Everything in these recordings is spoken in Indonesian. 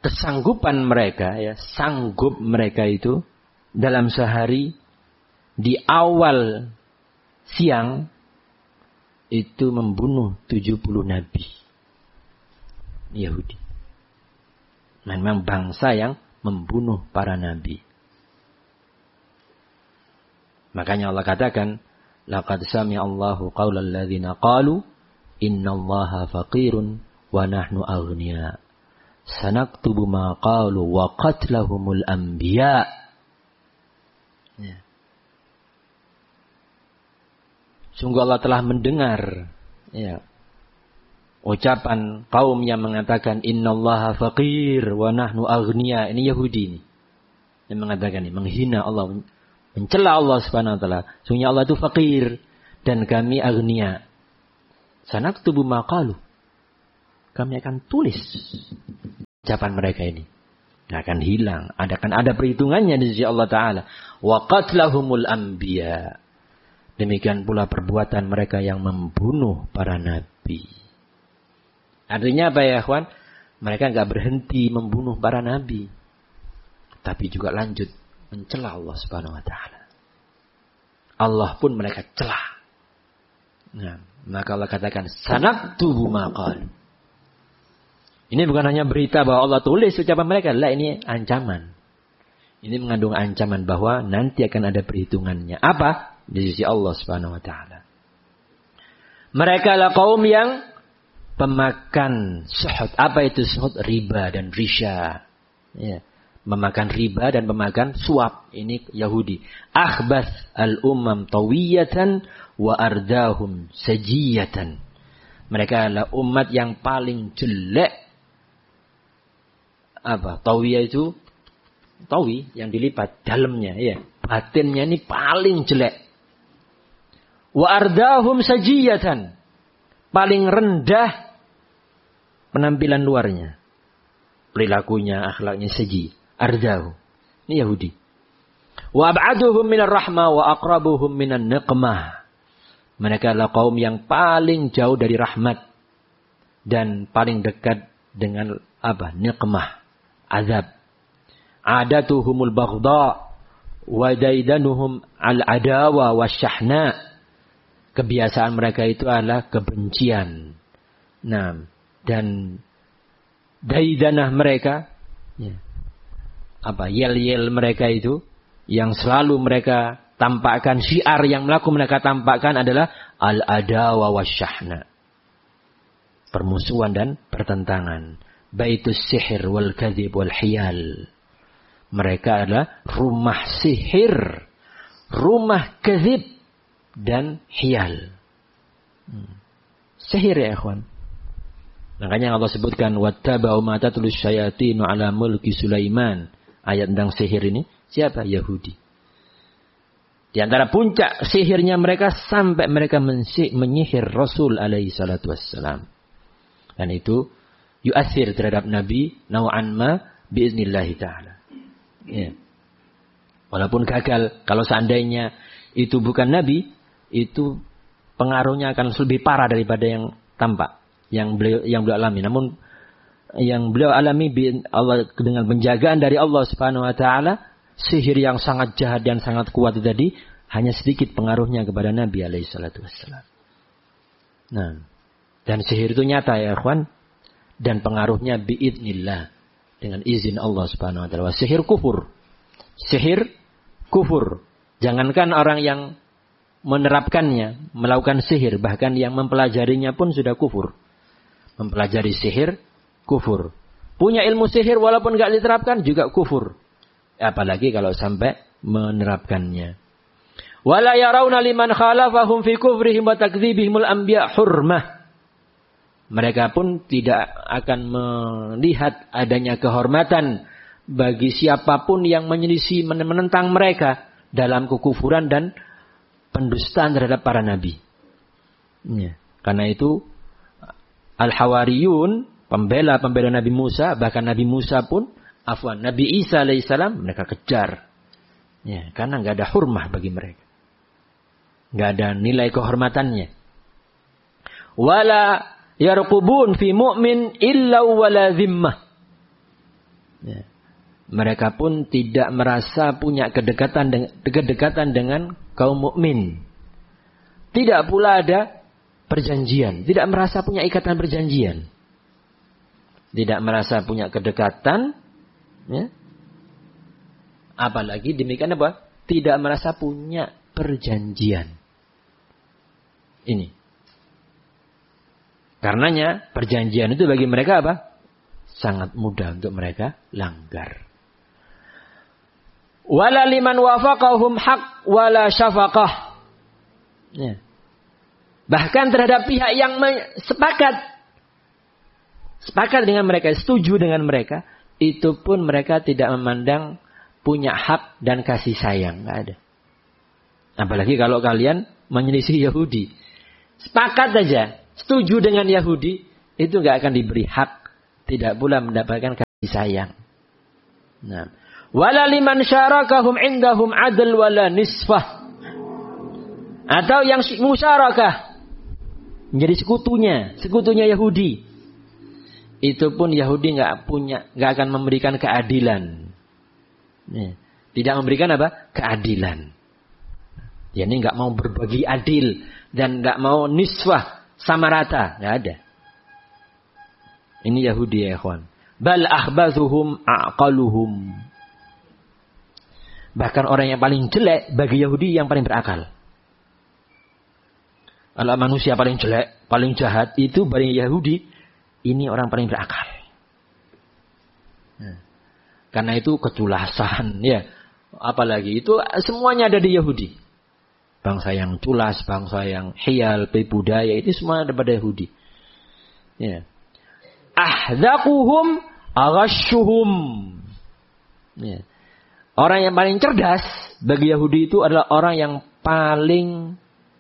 kesanggupan mereka, ya, sanggup mereka itu dalam sehari di awal siang itu membunuh 70 nabi Yahudi. Memang bangsa yang membunuh para nabi. Makanya Allah katakan, laqad sami'a Allahu qaulal ladzina qalu innallaha faqirun wa nahnu aghnia. Sanaktubu ma qalu wa qatlahumul anbiya. Ya. Sungguh Allah telah mendengar, ya, ucapan kaum yang mengatakan innallaha faqir wa nahnu aghnia. Ini Yahudi ini. Yang mengatakan ini, menghina Allah, mencela Allah Subhanahu wa taala. Sungguh Allah itu fakir dan kami aghnia. Sanaktubu ma qalu. Kami akan tulis ucapan mereka ini. Tidak akan hilang. Akan ada perhitungannya di sisi Allah Ta'ala. Wa qatlahumul anbiya. Demikian pula perbuatan mereka yang membunuh para nabi. Artinya apa ya, kawan? Mereka enggak berhenti membunuh para nabi. Tapi juga lanjut mencela Allah Subhanahu wa Ta'ala. Allah pun mereka celah. Nah, maka Allah katakan sanaktubu ma qalu. Ini bukan hanya berita bahwa Allah tulis ucapan mereka. Lah, ini ancaman. Ini mengandung ancaman bahwa nanti akan ada perhitungannya. Apa? Di sisi Allah Subhanahu wa Ta'ala. Mereka adalah kaum yang pemakan suhud. Apa itu suhud? Riba dan risya. Ya. Memakan riba dan memakan suap. Ini Yahudi. Akhbath al-ummam tawiyatan wa ardahum sajiyatan. Mereka adalah umat yang paling jelek. Apa? Tawiyah itu tawi yang dilipat dalamnya, ya. Batinnya ini paling jelek. Wa ardahum sajiyatan. Paling rendah penampilan luarnya. Perilakunya, akhlaknya saji. Ardahu. Ini Yahudi. Wa ab'aduhum minar rahmah wa aqrabuhum minan niqmah. Mereka adalah kaum yang paling jauh dari rahmat dan paling dekat dengan apa? Niqmah. Azab. Adatuhumul baghdha wa daidanuhum al-adawa wasyahna. Kebiasaan mereka itu adalah kebencian. Nah, dan daidanah mereka, ya, apa, yel-yel mereka itu yang selalu mereka tampakkan, syiar yang mereka tampakkan adalah al-adawa wasyahna. Permusuhan dan pertentangan. Baitus sihir wal kadhib wal hiyal. Mereka adalah rumah sihir, rumah kadhib dan hiyal. Sihir ya ikhwan. Makanya Allah sebutkan wattaba'u ma tatlus syayatinu ala mulki Sulaiman. Ayat tentang sihir ini siapa? Yahudi. Di antara puncak sihirnya mereka sampai mereka menyihir Rasul alaihi salatu wassalam. Dan itu yu'athir terhadap Nabi naw'an ma biiznillahi ta'ala. Ya. Walaupun gagal, kalau seandainya itu bukan Nabi, itu pengaruhnya akan lebih parah daripada yang tampak, yang beliau alami. Namun yang beliau alami Allah dengan penjagaan dari Allah Subhanahu wa taala, sihir yang sangat jahat dan sangat kuat itu tadi hanya sedikit pengaruhnya kepada Nabi alaihi salatu wassalam. Nah, dan sihir itu nyata ya ikhwan, dan pengaruhnya biidznillah, dengan izin Allah Subhanahu wa taala. Sihir kufur. Sihir kufur. Jangankan orang yang menerapkannya, melakukan sihir, bahkan yang mempelajarinya pun sudah kufur. Mempelajari sihir kufur. Punya ilmu sihir walaupun enggak diterapkan juga kufur. Apalagi kalau sampai menerapkannya. Wala yarawna liman khalafahum fi kufrihim wa takdzibihimul anbiya hurmah. Mereka pun tidak akan melihat adanya kehormatan bagi siapapun yang menyelisih, menentang mereka dalam kekufuran dan pendustaan terhadap para nabi. Ya. Karena itu Al-Hawariyun, pembela Nabi Musa, bahkan Nabi Musa pun, Nabi Isa alaihissalam, mereka kejar. Ya, karena nggak ada hurmah bagi mereka. Nggak ada nilai kehormatannya. Wala yarqubun fi mu'min illa wala zimmah. Ya. Mereka pun tidak merasa punya kedekatan dengan kaum mukmin. Tidak pula ada perjanjian. Tidak merasa punya ikatan perjanjian. Tidak merasa punya kedekatan. Ya. Apalagi demikian apa? Tidak merasa punya perjanjian. Ini. Karenanya perjanjian itu bagi mereka apa? Sangat mudah untuk mereka langgar. Wala liman wafaqahum haq wala syafaqah. Ya. Bahkan terhadap pihak yang sepakat dengan mereka, setuju dengan mereka, itu pun mereka tidak memandang punya hak dan kasih sayang. Nggak ada. Apalagi kalau kalian menyelisih Yahudi. Sepakat saja, setuju dengan Yahudi, itu nggak akan diberi hak. Tidak pula mendapatkan kasih sayang. Nah. Wala liman syarakahum indahum adl wala nisfah. Atau yang musyarakah. Menjadi sekutunya Yahudi. Itu pun Yahudi nggak akan memberikan keadilan. Tidak memberikan apa? Keadilan. Yani nggak mau berbagi adil dan nggak mau nisfah sama rata, nggak ada. Ini Yahudi ya ikhwan. Bal akhbazuhum aqaluhum. Bahkan orang yang paling jelek bagi Yahudi yang paling berakal. Kalau manusia paling jelek, paling jahat itu bagi Yahudi, ini orang paling berakal. Karena itu keculasan, ya. Apalagi itu semuanya ada di Yahudi. Bangsa yang culas, bangsa yang hiyal, budaya itu semua ada pada Yahudi. Ya. Ahdaquhum aghashuhum. Ya. Orang yang paling cerdas bagi Yahudi itu adalah orang yang paling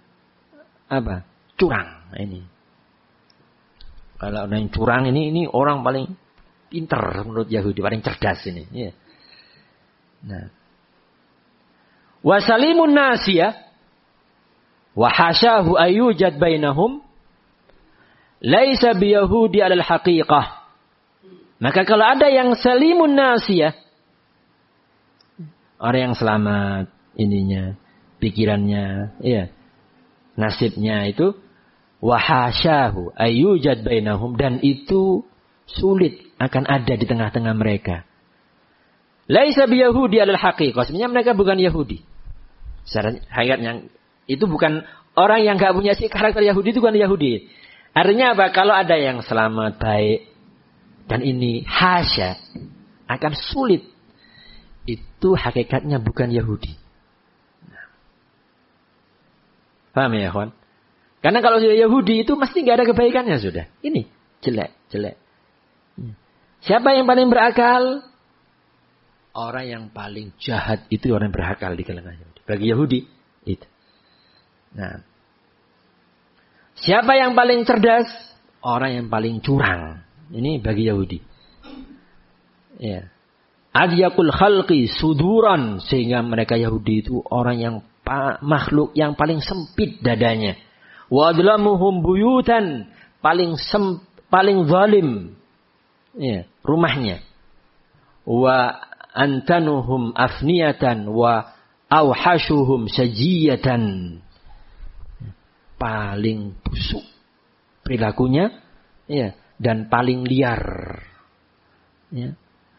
curang ini. Kalau orang yang curang ini orang paling pinter menurut Yahudi, paling cerdas ini. Ya. Nah, wasalimun nasiyah wa hasyahu ayyujad bainahum laisa biyahudi alal haqiqah. Maka kalau ada yang salimun nasiyah, orang yang selamat ininya, pikirannya, ya, nasibnya itu wahasyahu ayyujad bainahum, dan itu sulit akan ada di tengah-tengah mereka. Laisa biyahudi alal haqiqah. Sebenarnya mereka bukan Yahudi. Secara hakikatnya itu bukan orang yang enggak punya karakter Yahudi, itu bukan Yahudi. Artinya apa? Kalau ada yang selamat, baik, dan ini hasya, akan sulit. Itu hakikatnya bukan Yahudi. Paham ya, kawan? Karena kalau sudah Yahudi itu mesti nggak ada kebaikannya sudah. Ini jelek. Siapa yang paling berakal? Orang yang paling jahat itu orang yang berakal di kalangan Yahudi. Bagi Yahudi itu. Nah, siapa yang paling cerdas? Orang yang paling curang. Ini bagi Yahudi. Ya. Adyaqul khalqi suduran, sehingga mereka Yahudi itu orang yang makhluk yang paling sempit dadanya. Wa adlamuhum buyutan, paling zalim, ya, rumahnya. Wa antanuhum afniyatan wa awhashuhum sajiyatan, paling busuk perilakunya, ya, dan paling liar, ya.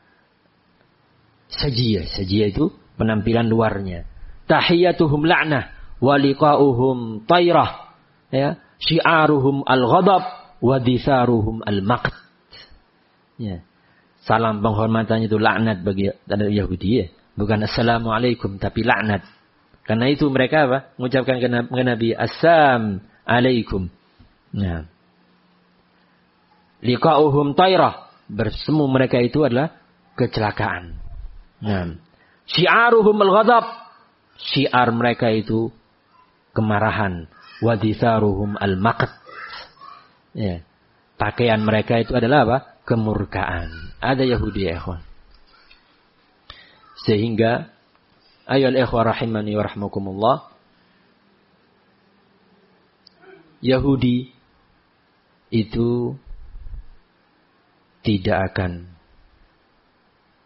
Sajiyah itu penampilan luarnya. Tahiyatuhum la'nah wa liqa'uhum tayrah, ya, syi'aruhum al-ghadab wa ditharuhum al-maqt. Ya. Salam penghormatan itu laknat bagi Yahudi, ya. Bukan assalamualaikum tapi laknat. Karena itu mereka mengucapkan ke Nabi assam alaikum. Nah. Liqa'uhum tayrah, bersemu mereka itu adalah kecelakaan. Nah, syi'aruhum al-ghadab, syiar mereka itu kemarahan, wa ditharuhum al-maqt. Ya. Pakaian mereka itu adalah apa? Kemurkaan. Ada Yahudi ya ikhwan. Sehingga ayol ikhwan rahimani wa rahmakumullah, Yahudi itu tidak akan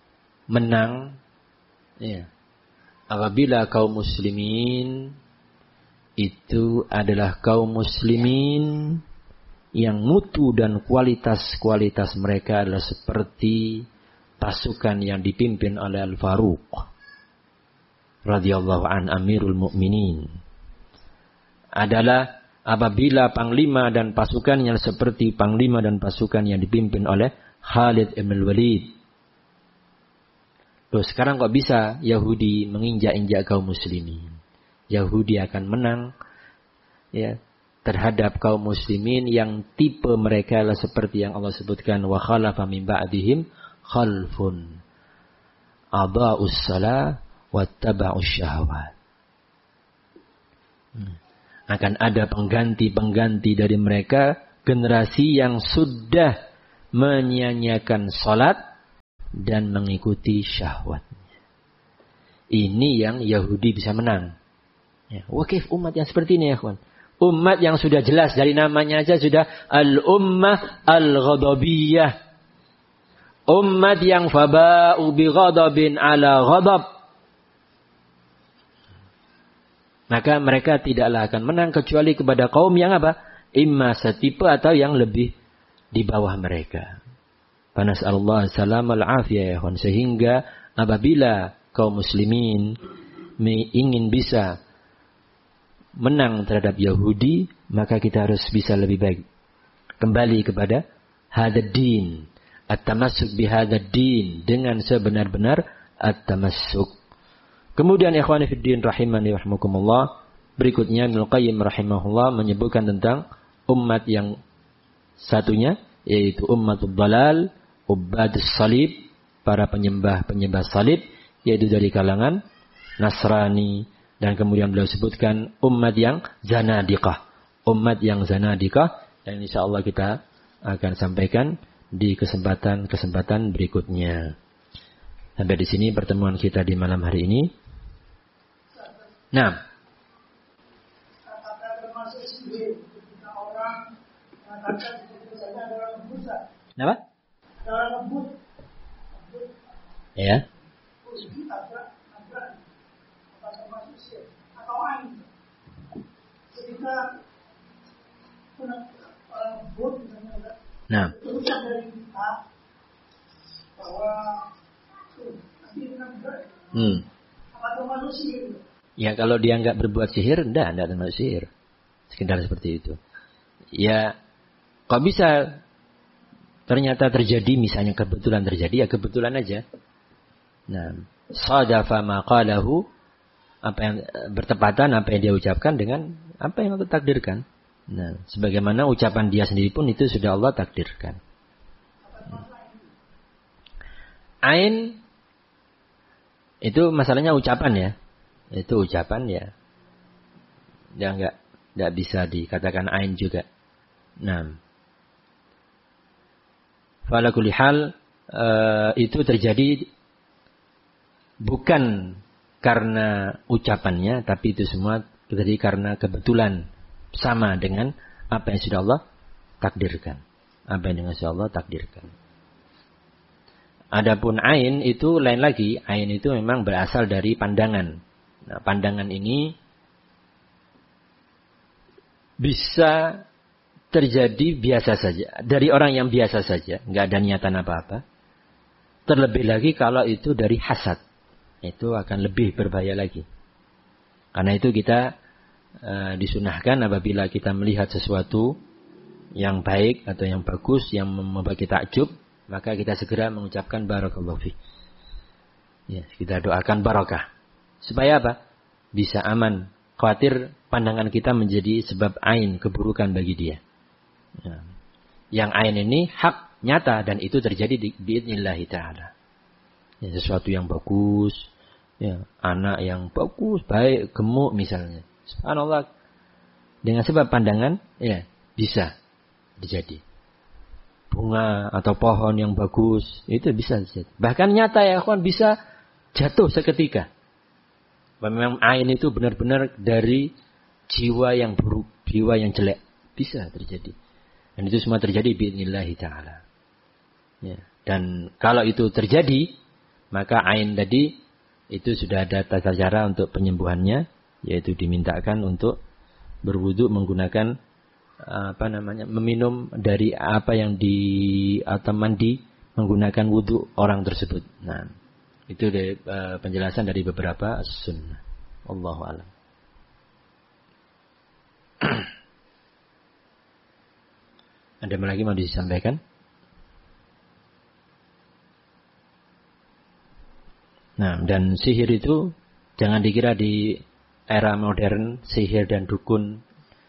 menang ya, apabila kaum muslimin itu adalah kaum muslimin yang mutu dan kualitas mereka adalah seperti pasukan yang dipimpin oleh Al-Faruq radhiyallahu an Amirul Mukminin. Adalah apabila panglima dan pasukannya seperti panglima dan pasukan yang dipimpin oleh Khalid ibn Walid. Loh, sekarang kok bisa Yahudi menginjak-injak kaum muslimin? Yahudi akan menang ya terhadap kaum muslimin yang tipe mereka adalah seperti yang Allah sebutkan, wa khalafa min ba'dihim khalfun adaa'us shalah wattaba'us syahawat. Akan ada pengganti dari mereka, generasi yang sudah menyia-nyiakan salat dan mengikuti syahwatnya. Ini yang Yahudi bisa menang. Ya, wakif umat yang seperti ini ya kawan. Umat yang sudah jelas dari namanya aja sudah al-ummah al-ghadabiyah. Umat yang faba'u bi ghadabin ala ghadab. Maka mereka tidaklah akan menang kecuali kepada kaum yang apa? Imma setipe atau yang lebih di bawah mereka. Panas'allahu salam al-afiyah ya kawan. Sehingga apabila kaum muslimin ingin bisa menang terhadap Yahudi, maka kita harus bisa lebih baik kembali kepada hadad din, at-tamassuk bi hadad din, dengan sebenar-benar at-tamassuk. Kemudian ikhwani fid din rahimani rahmukumullah, berikutnya Ibnu Qayyim rahimahullah menyebutkan tentang umat yang satunya, yaitu ummatul dalal, ubadus salib, para penyembah salib, yaitu dari kalangan Nasrani. Dan kemudian beliau sebutkan umat yang zanadiqah. Umat yang zanadiqah. Dan insyaallah kita akan sampaikan di kesempatan berikutnya. Sampai di sini pertemuan kita di malam hari ini. Nah. Kenapa? Ya. Nah. Ya kalau dia nggak berbuat sihir, enggak termasuk sihir. Sekedar seperti itu. Ya, kok bisa ternyata terjadi, misalnya kebetulan terjadi, ya kebetulan aja. Nah, sadafa ma qalahu, apa yang bertepatan apa yang dia ucapkan dengan apa yang Allah takdirkan. Nah, sebagaimana ucapan dia sendiri pun itu sudah Allah takdirkan. Ain itu masalahnya ucapan ya. Itu ucapan ya. Dia enggak bisa dikatakan ain juga. Nah. Fala kulli hal itu terjadi bukan karena ucapannya, tapi itu semua terjadi karena kebetulan sama dengan apa yang sudah Allah takdirkan. Apa yang sudah Allah takdirkan. Adapun ain itu lain lagi. Ain itu memang berasal dari pandangan. Nah, pandangan ini bisa terjadi biasa saja. Dari orang yang biasa saja. Nggak ada niatan apa-apa. Terlebih lagi kalau itu dari hasad. Itu akan lebih berbahaya lagi. Karena itu kita disunahkan apabila kita melihat sesuatu yang baik atau yang bagus, yang membuat kita takjub, maka kita segera mengucapkan barakallahu fi. Ya, kita doakan barakah. Supaya apa? Bisa aman. Khawatir pandangan kita menjadi sebab ain, keburukan bagi dia. Ya. Yang ain ini hak, nyata, dan itu terjadi biidznillah ta'ala. Ya, sesuatu yang bagus, ya, anak yang bagus, baik, gemuk misalnya. Subhanallah. Dengan sebab pandangan, ya, bisa terjadi. Bunga atau pohon yang bagus, itu bisa terjadi. Bahkan nyata ya kawan, bisa jatuh seketika. Memang ain itu benar-benar dari jiwa yang buruk, jiwa yang jelek. Bisa terjadi. Dan itu semua terjadi biidznillah ta'ala. Ya. Dan kalau itu terjadi, maka ain tadi itu sudah ada tata cara untuk penyembuhannya, yaitu dimintakan untuk berwudu menggunakan meminum dari apa yang atau mandi menggunakan wudu orang tersebut. Nah, itu dari penjelasan dari beberapa sunnah. Wallahu a'lam. Ada lagi mau disampaikan? Nah, dan sihir itu jangan dikira di era modern sihir dan dukun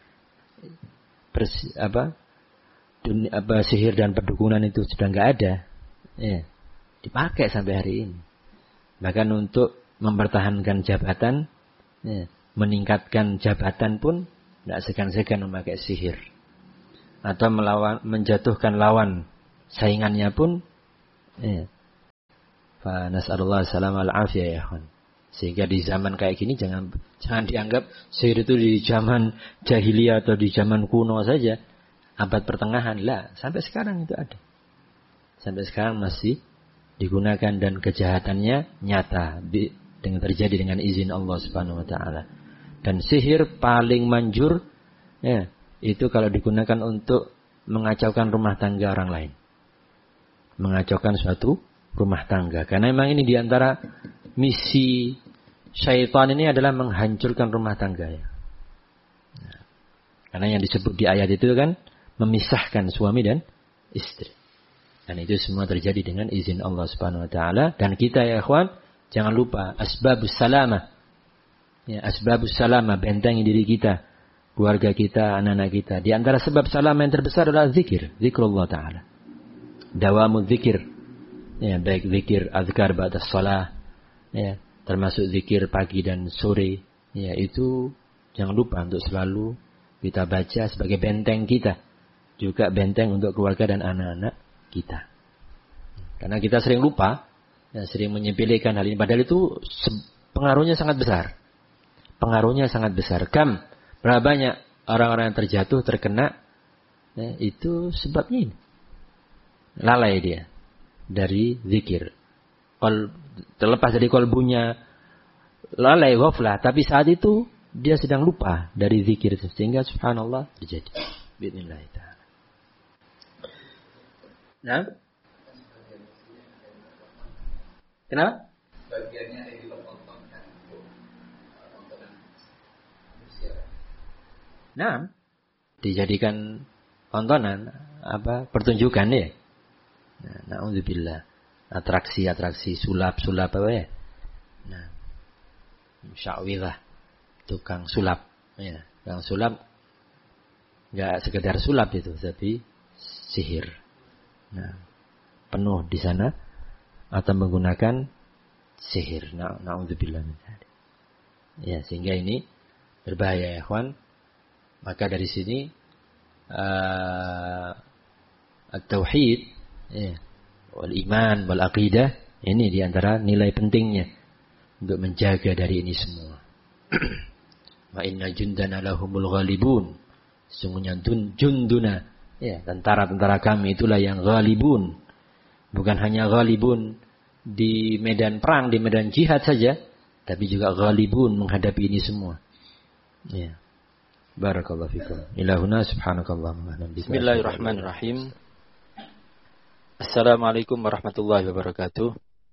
sihir dan perdukunan itu sudah nggak ada. Ya, dipakai sampai hari ini. Bahkan untuk mempertahankan jabatan, ya, meningkatkan jabatan pun tidak segan-segan memakai sihir. Atau menjatuhkan lawan saingannya pun, ya. Fa nas'alullah salam al-afiyah ya kawan. Sehingga di zaman kayak gini jangan dianggap sihir itu di zaman jahiliyah atau di zaman kuno saja, abad pertengahan lah, sampai sekarang itu ada. Sampai sekarang masih digunakan dan kejahatannya nyata dengan terjadi dengan izin Allah Subhanahu wa taala. Dan sihir paling manjur ya, itu kalau digunakan untuk mengacaukan rumah tangga orang lain. Mengacaukan suatu rumah tangga. Karena memang ini diantara misi syaitan ini adalah menghancurkan rumah tangga ya. Nah, karena yang disebut di ayat itu kan memisahkan suami dan istri. Dan itu semua terjadi dengan izin Allah Subhanahu wa taala. Dan kita ya ikhwan, jangan lupa asbabus salamah. Ya, asbabus salamah, bentengi diri kita, keluarga kita, anak-anak kita. Di antara sebab salamah yang terbesar adalah zikir, zikrullah taala. Dawamul zikir. Ya, baik zikir azkar ba'da shalah, ya, termasuk zikir pagi dan sore. Ya, itu jangan lupa untuk selalu kita baca sebagai benteng kita. Juga benteng untuk keluarga dan anak-anak kita. Karena kita sering lupa, ya, sering menyepelekan hal ini. Padahal itu pengaruhnya sangat besar. Pengaruhnya sangat besar. Berapa banyak orang-orang yang terjatuh, terkena, ya, itu sebabnya ini. Lalai dia dari zikir. Terlepas dari kolbunya lalai, ghaflah. Tapi saat itu dia sedang lupa dari zikir. Sehingga subhanallah terjadi. Bismillahirrahmanirrahim. Nah, kenapa? Bagiannya yang dipertontonkan untuk tontonan manusia. Nah, dijadikan tontonan pertunjukan ya. Nah, na'udzubillah. Atraksi sulap apa ya? Nah, sya'wilah, tukang sulap ya. Tukang sulap enggak sekedar sulap itu, tapi sihir. Nah, penuh di sana atau menggunakan sihir. Na'udzubillah min dzalik. Ya, sehingga ini berbahaya ya, ikhwan. Maka dari sini at-tauhid, ya, wal iman wal aqidah, ini di antara nilai pentingnya untuk menjaga dari ini semua. Wa inna jundana lahumul ghalibun. Sesungguhnya junduna, ya, tentara-tentara kami itulah yang ghalibun. Bukan hanya ghalibun di medan perang, di medan jihad saja, tapi juga ghalibun menghadapi ini semua. Ya. Barakallahu fikum. Ilahuna subhanakallahumma. Bismillahirrahmanirrahim. Assalamualaikum warahmatullahi wabarakatuh.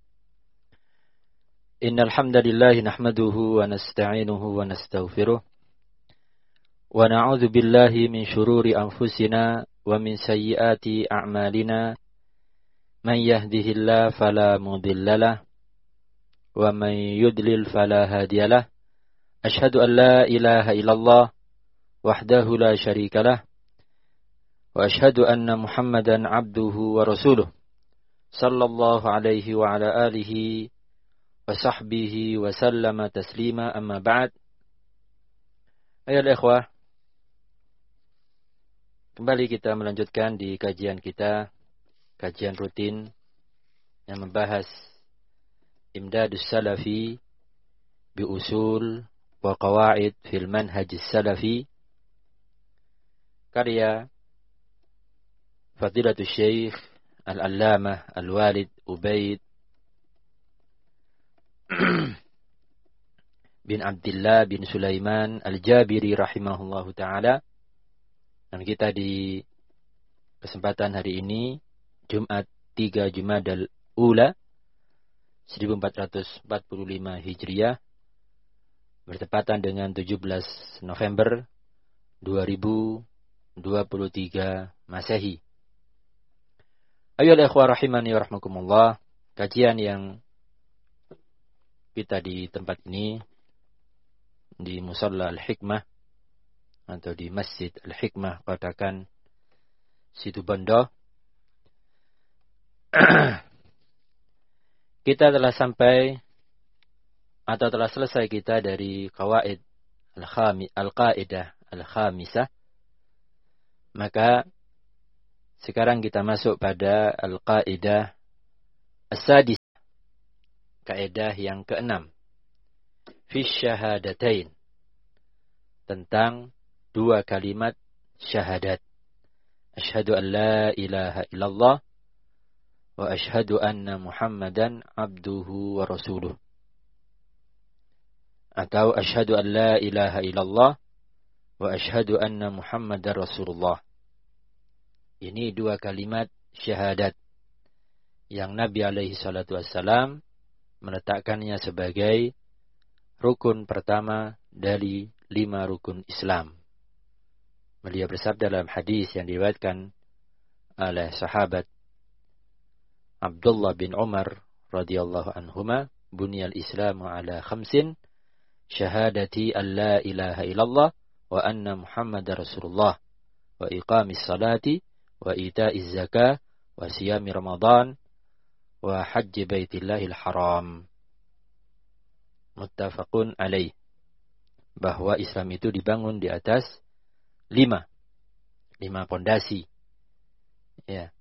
Innal hamdalillah nahmaduhu wa nasta'inuhu wa nastaghfiruh. Wa na'udzu billahi min shururi anfusina wa min sayyiati a'malina. Man yahdihillahu fala mudhillalah wa man yudlil fala hadiyalah. Asyhadu an la ilaha illallah wahdahu la syarikalah wa asyhadu anna Muhammadan abduhu wa rasuluh sallallahu alaihi wa ala alihi wa sahbihi wa sallama taslima, amma ba'd. Ayol ikhwah, kembali kita melanjutkan di kajian kita, kajian rutin yang membahas Imdadus Salafi bi usul wa qawaid fil manhajis salafi, karya Fadilatul Syekh Al-Allamah Al-Walid Ubaid bin Abdullah bin Sulaiman Al-Jabiri rahimahullahu ta'ala. Dan kita di kesempatan hari ini, Jumat 3 Jumadal Ula 1445 Hijriah, bertepatan dengan 17 November 2023 Masehi. Ayolah ikhwah rahimani wa rahmakumullah. Kajian yang kita di tempat ini, di Musalla Al-Hikmah atau di Masjid Al-Hikmah Kotakan Situbondo, kita telah sampai atau telah selesai kita dari qawaid al-qaidah al-khamisah. Maka sekarang kita masuk pada al-qaidah as-sadis, kaidah yang keenam, fi syahadatain, tentang dua kalimat syahadat. Asyhadu an la ilaha illallah wa asyhadu anna Muhammadan abduhu wa rasuluh. Atau asyhadu an la ilaha illallah wa asyhadu anna Muhammadar Rasulullah. Ini dua kalimat syahadat yang Nabi alaihi salatu wassalam meletakkannya sebagai rukun pertama dari 5 rukun Islam. Beliau bersabda dalam hadis yang diriwayatkan oleh sahabat Abdullah bin Umar radhiyallahu anhuma, bunyal Islamu ala khamsin, syahadati an la ilaha illallah wa anna Muhammadar Rasulullah wa iqamis salati wa ita'iz zakah wa siyami Ramadan wa hajji baitillahil haram. Muttafaqun alaih. Bahwa Islam itu dibangun di atas 5 pondasi. Ya.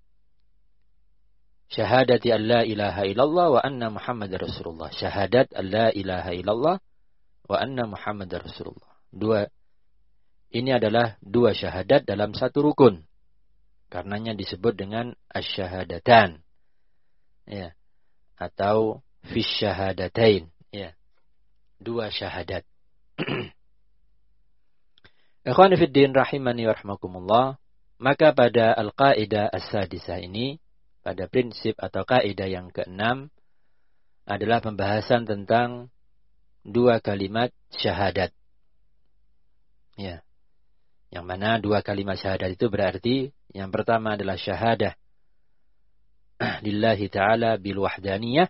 Syahadati an la ilaha illallah wa anna Muhammadar Rasulullah. Syahadat an la ilaha illallah wa anna Muhammadar Rasulullah. Ini adalah 2 syahadat dalam satu rukun. Karenanya disebut dengan asyhadatan. Ya. Atau fi syahadatain. Ya. 2 syahadat. Ikhwani fid din rahimani wa rahmakumullah. Maka pada al-qaidah as-sadisah ini, pada prinsip atau kaidah yang keenam, adalah pembahasan tentang 2 kalimat syahadat. Ya. Yang mana 2 kalimat syahadat itu berarti yang pertama adalah syahadah lillahi ta'ala bil wahdaniyah.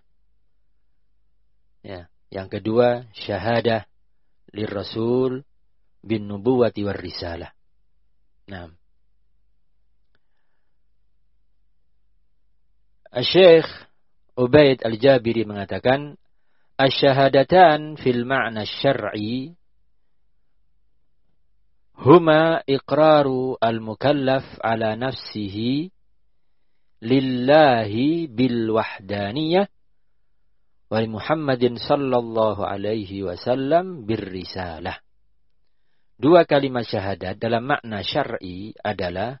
Ya. Yang kedua syahadah lirrasul bin nubuwati war risalah. Nah, Syekh Ubaid Al-Jabiri mengatakan, asyhadatan fil ma'na syar'i huma iqraru al-mukallaf ala nafsihi lillahi bil wahdaniyah wa Muhammadin sallallahu alaihi wasallam bir risalah. 2 kalimat syahadat dalam makna syar'i adalah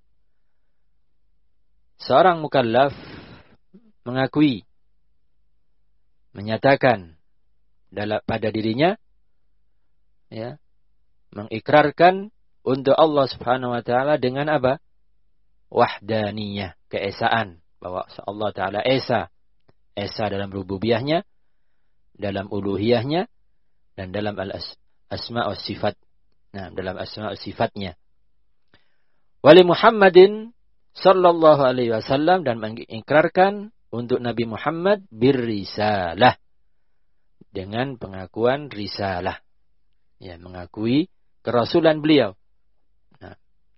seorang mukallaf mengakui, menyatakan pada dirinya, ya, mengikrarkan untuk Allah Subhanahu wa taala dengan apa? Wahdaniyah, keesaan, bahwa Allah taala esa dalam rububiyahnya, dalam uluhiyahnya, dan dalam asma wa sifat. Nah, dalam asma wa sifatnya. Wali Muhammadin sallallahu alaihi wasallam, dan mengikrarkan untuk Nabi Muhammad birrisalah, dengan pengakuan risalah. Ya, mengakui kerasulan beliau. Nah.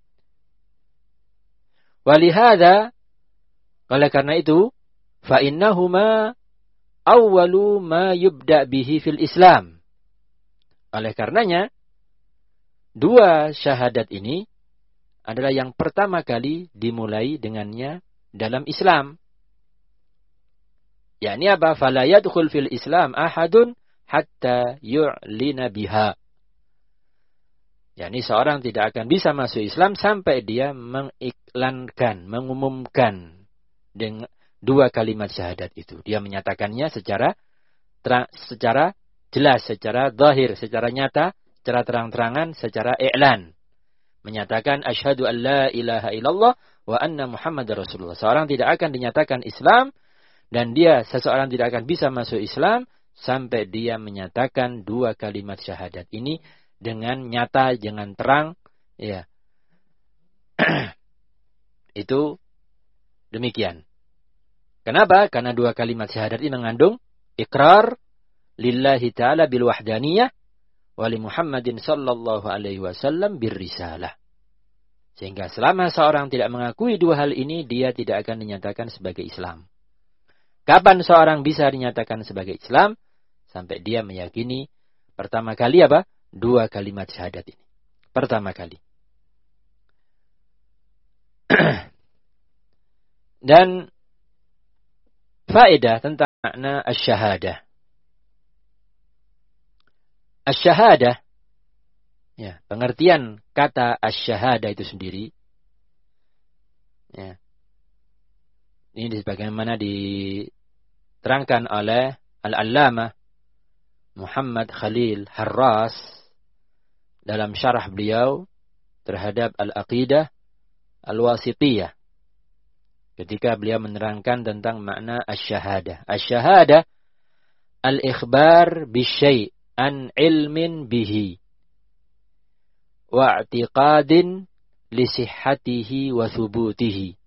Walihada, oleh karena itu, fa innahuma awwalu ma yubda bihi fil Islam. Oleh karenanya, 2 syahadat ini adalah yang pertama kali dimulai dengannya dalam Islam. Yakni apa? Fala yadkhul fil Islam ahadun hatta yu'lina biha. Yakni seorang tidak akan bisa masuk Islam sampai dia mengiklankan, mengumumkan dengan 2 kalimat syahadat itu. Dia menyatakannya secara secara jelas, secara zahir, secara nyata, secara terang-terangan, secara i'lan. Menyatakan asyhadu an la ilaha illallah wa anna Muhammadar Rasulullah. Seorang tidak akan dinyatakan Islam dan seseorang tidak akan bisa masuk Islam sampai dia menyatakan 2 kalimat syahadat ini dengan nyata, dengan terang, ya. Itu demikian. Kenapa? Karena 2 kalimat syahadat ini mengandung ikrar lillahi ta'ala bil wahdaniyah wa li Muhammadin sallallahu alaihi wasallam bir risalah. Sehingga selama seorang tidak mengakui 2 hal ini, dia tidak akan dinyatakan sebagai Islam. Kapan seorang bisa dinyatakan sebagai Islam? Sampai dia meyakini pertama kali apa? 2 kalimat syahadat ini. Pertama kali. Dan faedah tentang makna asy-syahadah. Asy-syahadah, ya, pengertian kata asy-syahadah itu sendiri, ya, ini sebagaimana diterangkan oleh Al-Allamah Muhammad Khalil Harras dalam syarah beliau terhadap Al-Aqidah Al-Wasithiyah. Ketika beliau menerangkan tentang makna asy-syahadah. Asy-syahadah al-ikhbar bisyai' an ilmin bihi wa i'tiqadin li sihhatihi wa thubutihi.